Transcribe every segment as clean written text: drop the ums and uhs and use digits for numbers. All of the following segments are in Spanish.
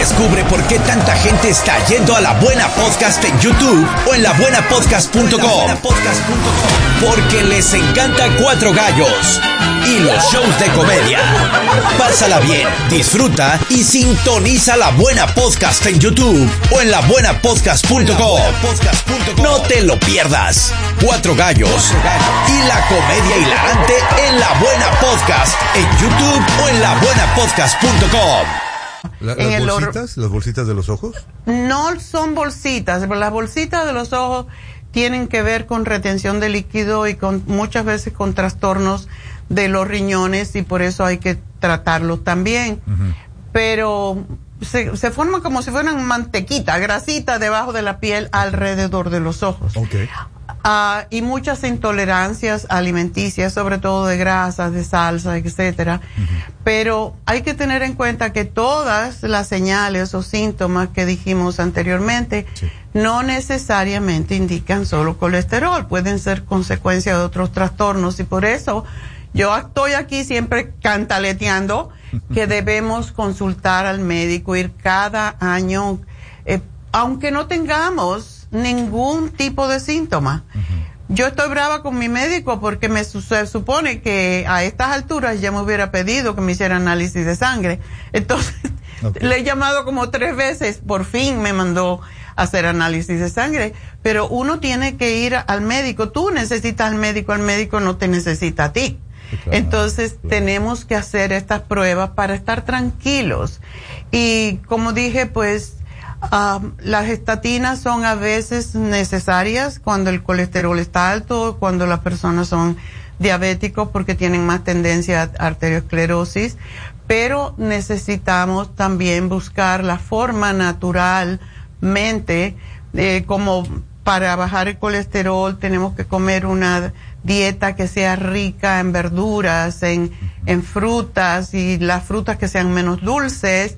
Descubre por qué tanta gente está yendo a La Buena Podcast en YouTube o en labuenapodcast.com. Porque les encanta Cuatro Gallos y los shows de comedia. Pásala bien, disfruta y sintoniza La Buena Podcast en YouTube o en labuenapodcast.com. No te lo pierdas. Cuatro Gallos y la comedia hilarante en La Buena Podcast en YouTube o en labuenapodcast.com. ¿Las bolsitas de los ojos? No son bolsitas, pero las bolsitas de los ojos tienen que ver con retención de líquido y con muchas veces con trastornos de los riñones, y por eso hay que tratarlos también. Uh-huh. Pero se forma como si fueran mantequita, grasita debajo de la piel alrededor de los ojos. Okay. Y muchas intolerancias alimenticias, sobre todo de grasas, de salsa, etcétera. Uh-huh. Pero hay que tener en cuenta que todas las señales o síntomas que dijimos anteriormente no necesariamente indican solo colesterol, pueden ser consecuencia de otros trastornos, y por eso yo estoy aquí siempre cantaleteando que debemos consultar al médico, ir cada año, aunque no tengamos ningún tipo de síntoma. Uh-huh. Yo estoy brava con mi médico porque se supone que a estas alturas ya me hubiera pedido que me hiciera análisis de sangre. Entonces, le he llamado como 3 veces, por fin me mandó a hacer análisis de sangre, pero uno tiene que ir al médico. Tú necesitas al médico no te necesita a ti. Claro, entonces, tenemos que hacer estas pruebas para estar tranquilos. Y como dije, pues, las estatinas son a veces necesarias cuando el colesterol está alto, cuando las personas son diabéticos porque tienen más tendencia a arteriosclerosis, pero necesitamos también buscar la forma naturalmente, como para bajar el colesterol tenemos que comer una dieta que sea rica en verduras, en frutas, y las frutas que sean menos dulces.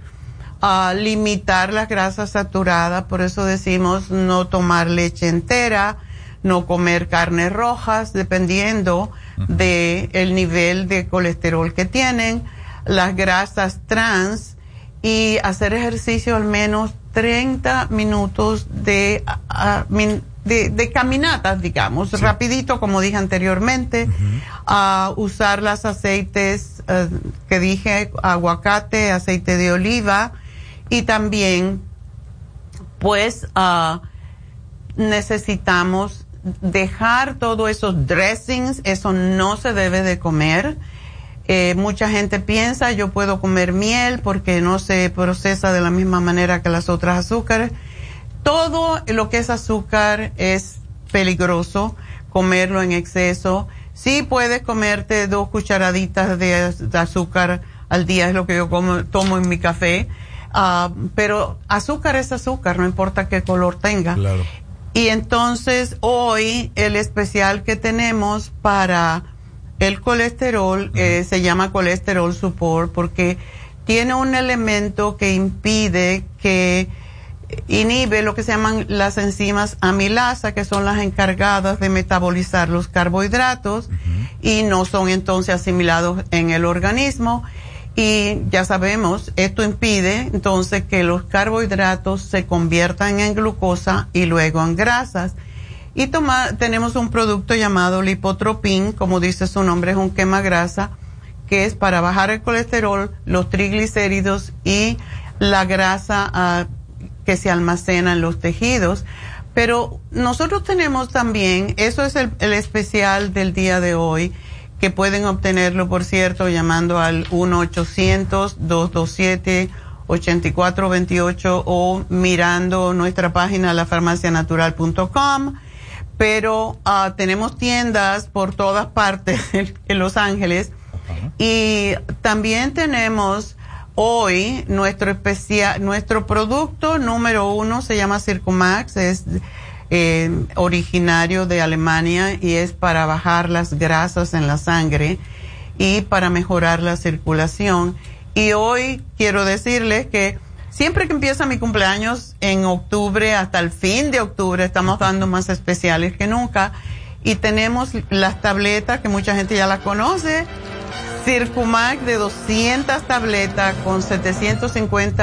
Limitar las grasas saturadas, por eso decimos no tomar leche entera, no comer carnes rojas, dependiendo de el nivel de colesterol que tienen, las grasas trans, y hacer ejercicio al menos 30 minutos de caminatas, digamos, rapidito, como dije anteriormente. Usar los aceites que dije, aguacate, aceite de oliva. Y también, pues, necesitamos dejar todos esos dressings, eso no se debe de comer. Mucha gente piensa, yo puedo comer miel porque no se procesa de la misma manera que las otras azúcares. Todo lo que es azúcar es peligroso, comerlo en exceso. Sí puedes comerte 2 cucharaditas de azúcar al día, es lo que yo tomo en mi café. Pero azúcar es azúcar, no importa qué color tenga. Claro. Y entonces hoy el especial que tenemos para el colesterol se llama Colesterol Support, porque tiene un elemento que inhibe lo que se llaman las enzimas amilasa, que son las encargadas de metabolizar los carbohidratos, y no son entonces asimilados en el organismo. Y ya sabemos, esto impide entonces que los carbohidratos se conviertan en glucosa y luego en grasas. Y tenemos un producto llamado Lipotropin, como dice su nombre, es un quemagrasa, que es para bajar el colesterol, los triglicéridos y la grasa que se almacena en los tejidos. Pero nosotros tenemos también, eso es el especial del día de hoy, que pueden obtenerlo, por cierto, llamando al 1-800-227-8428 o mirando nuestra página lafarmacianatural.com. Pero tenemos tiendas por todas partes en Los Ángeles. Y también tenemos hoy nuestro producto número 1, se llama Circumax, es originario de Alemania y es para bajar las grasas en la sangre y para mejorar la circulación. Y hoy quiero decirles que siempre que empieza mi cumpleaños en octubre, hasta el fin de octubre, estamos dando más especiales que nunca. Y tenemos las tabletas, que mucha gente ya las conoce, Circumax de 200 tabletas con 750